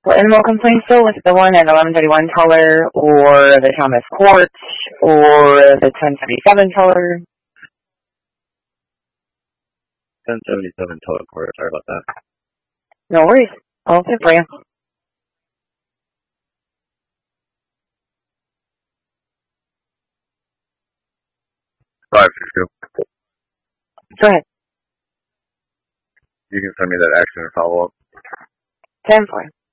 For animal complaints, though, was it the one at 1131 Teller, or the Thomas Court, or the 1077 Teller? 1077 Teller Court. Sorry about that. No worries. I'll sit for you. 562. Go ahead. You can send me that action and follow up. 10-4.